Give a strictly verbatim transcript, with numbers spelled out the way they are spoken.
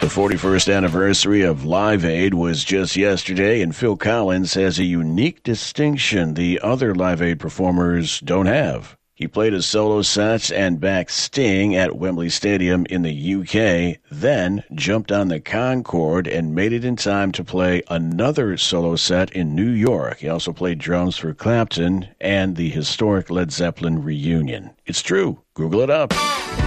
forty-first anniversary of Live Aid was just yesterday, and Phil Collins has a unique distinction the other Live Aid performers don't have. He played a solo set and backed Sting at Wembley Stadium in the U K, then jumped on the Concorde and made it in time to play another solo set in New York. He also played drums for Clapton and the historic Led Zeppelin reunion. It's true. Google it up.